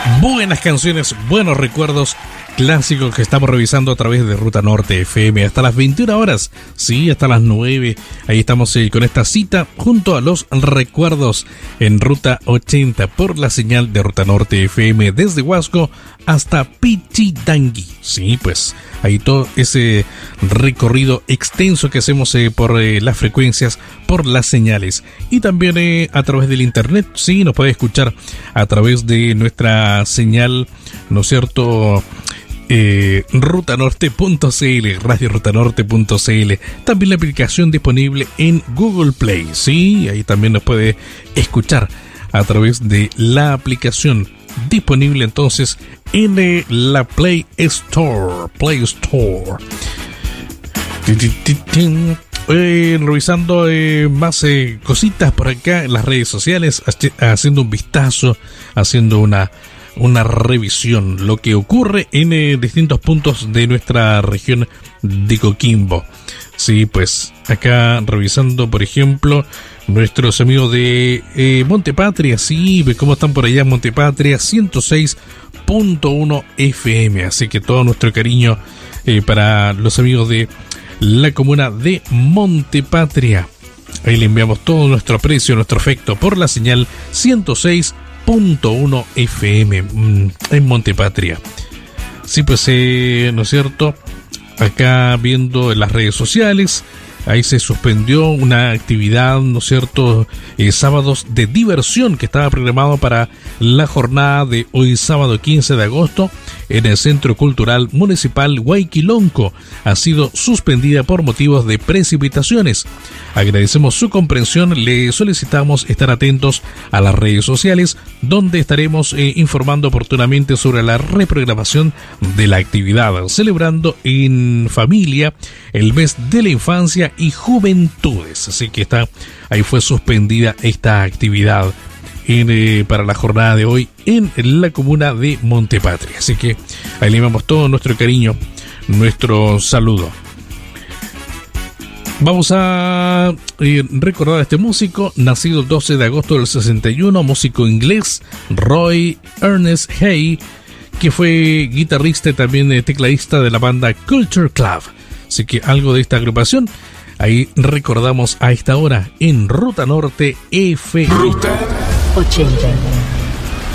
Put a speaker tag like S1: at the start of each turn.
S1: Buenas canciones, buenos recuerdos, clásicos que estamos revisando a través de Ruta Norte FM hasta las 21 horas, sí, hasta las 9. Ahí estamos con esta cita junto a los recuerdos en Ruta 80 por la señal de Ruta Norte FM desde Huasco hasta Pichidangui. Sí, pues ahí todo ese recorrido extenso que hacemos por las frecuencias, por las señales y también a través del internet. Sí, nos puede escuchar a través de nuestra señal, ¿no es cierto? Rutanorte.cl, radiorutanorte.cl. También la aplicación disponible en Google Play. Sí, ahí también nos puede escuchar a través de la aplicación disponible entonces en la Play Store. Revisando más cositas por acá en las redes sociales, haciendo un vistazo, haciendo una revisión, lo que ocurre en distintos puntos de nuestra región de Coquimbo. Sí, pues acá revisando, por ejemplo, nuestros amigos de Montepatria, sí, cómo están por allá en Montepatria, 106.1 FM, así que todo nuestro cariño para los amigos de la comuna de Montepatria. Ahí le enviamos todo nuestro aprecio, nuestro afecto por la señal 106.1 FM en Montepatria. Sí, pues, ¿no es cierto? Acá viendo en las redes sociales, ahí se suspendió una actividad, ¿no es cierto? Sábados de diversión que estaba programado para la jornada de hoy sábado 15 de agosto en el Centro Cultural Municipal Huayquilonco. Ha sido suspendida por motivos de precipitaciones. Agradecemos su comprensión, le solicitamos estar atentos a las redes sociales donde estaremos informando oportunamente sobre la reprogramación de la actividad, celebrando en familia el mes de la infancia y juventudes. Así que ahí fue suspendida esta actividad para la jornada de hoy en la comuna de Montepatria. Así que ahí le damos todo nuestro cariño, nuestro saludo. Vamos a recordar a este músico, nacido el 12 de agosto del 61, músico inglés, Roy Ernest Hay, que fue guitarrista y también tecladista de la banda Culture Club. Así que algo de esta agrupación ahí recordamos a esta hora en Ruta Norte FM.
S2: Ruta 80.